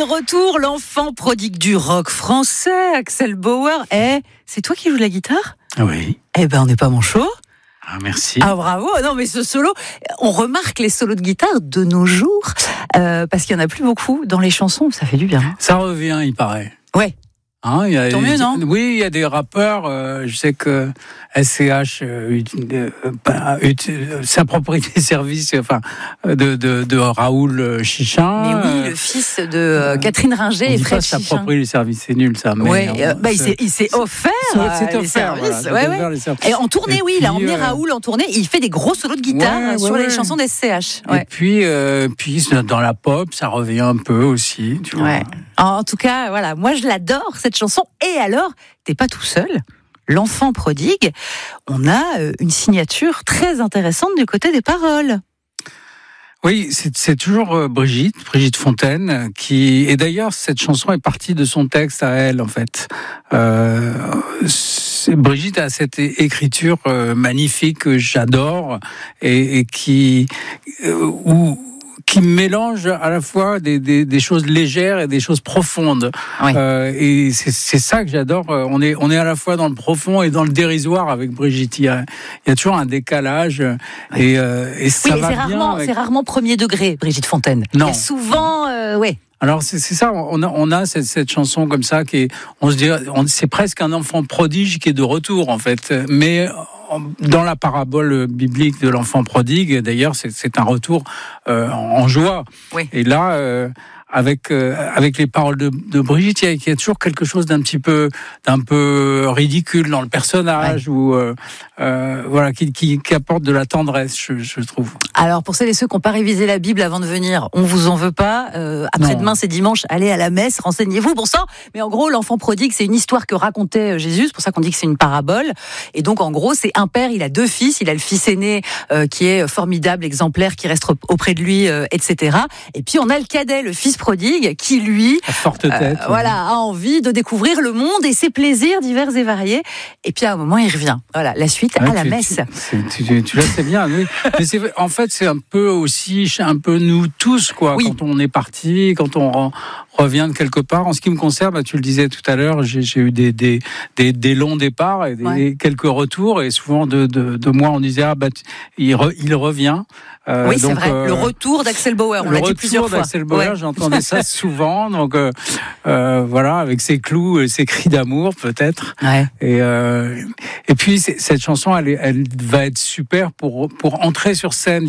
de retour, l'enfant prodigue du rock français, Axel Bauer. C'est toi qui joues de la guitare ? Oui. On n'est pas manchot. Ah, merci. Ah, bravo. Non, mais ce solo, on remarque les solos de guitare de nos jours, parce qu'il n'y en a plus beaucoup dans les chansons. Ça fait du bien. Ça revient, il paraît. Ouais. Tant mieux, non ? Oui, il y a des rappeurs. Je sais que SCH s'approprie des services de Raoul Chichin. Mais oui, le fils de Catherine Ringer et Fred Chichin. S'approprie les services, c'est nul ça. Il s'est offert les services. Voilà, Et en tournée, il a emmené Raoul en tournée. Il fait des gros solos de guitare sur les chansons des SCH. Et puis dans la pop, ça revient un peu aussi. Tu vois. En tout cas, voilà, moi je l'adore cette chanson. Et alors, t'es pas tout seul. L'enfant prodigue, on a une signature très intéressante du côté des paroles. Oui, c'est toujours Brigitte Fontaine et d'ailleurs cette chanson est partie de son texte à elle en fait. Brigitte a cette écriture magnifique que j'adore et qui mélange à la fois des choses légères et des choses profondes. Oui. Et c'est ça que j'adore. On est à la fois dans le profond et dans le dérisoire avec Brigitte. Il y a toujours un décalage. Oui. Et ça va bien. C'est rarement premier degré, Brigitte Fontaine. Non. Il y a souvent, Alors c'est ça. On a cette chanson comme ça on se dit, c'est presque un enfant prodige qui est de retour en fait. Mais dans la parabole biblique de l'enfant prodigue, d'ailleurs, c'est un retour en joie. Oui. Et là, avec les paroles de Brigitte, il y a toujours quelque chose d'un peu ridicule dans le personnage, ou qui apporte de la tendresse, je trouve. Alors pour celles et ceux qui n'ont pas révisé la Bible avant de venir, on vous en veut pas. Après-demain, c'est dimanche, allez à la messe, renseignez-vous, bon sang. Mais en gros, l'enfant prodigue, c'est une histoire que racontait Jésus. C'est pour ça qu'on dit que c'est une parabole. Et donc en gros, c'est un père, il a deux fils. Il a le fils aîné qui est formidable, exemplaire, qui reste auprès de lui, etc. Et puis on a le cadet, le fils prodigue, qui lui, à forte tête, a envie de découvrir le monde et ses plaisirs divers et variés. Et puis à un moment, il revient. Voilà, la suite à la messe. Tu la sais bien. Oui. Mais en fait, c'est un peu nous tous, quoi. Oui. Quand on est parti, quand on revient de quelque part. En ce qui me concerne, tu le disais tout à l'heure, j'ai eu des longs départs et quelques retours. Et souvent, de moi, on disait il revient. Oui, c'est vrai. Le retour d'Axel Bauer, on l'a dit plusieurs fois. Le retour d'Axel Bauer, j'entendais ça souvent. Donc avec ses clous et ses cris d'amour, peut-être. Ouais. Et puis cette chanson, elle va être super pour entrer sur scène.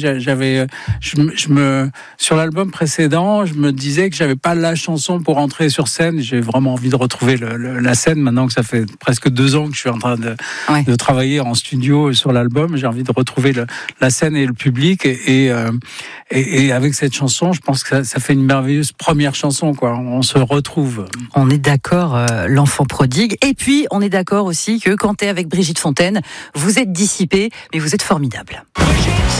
Sur l'album précédent, je me disais que j'avais pas la chanson pour entrer sur scène. J'ai vraiment envie de retrouver la scène. Maintenant que ça fait presque 2 ans que je suis en train de travailler en studio sur l'album, j'ai envie de retrouver la scène et le public. Et avec cette chanson, je pense que ça fait une merveilleuse première chanson, quoi. On se retrouve. On est d'accord, l'enfant prodigue. Et puis, on est d'accord aussi que quand t'es avec Brigitte Fontaine, vous êtes dissipé, mais vous êtes formidable. Brigitte.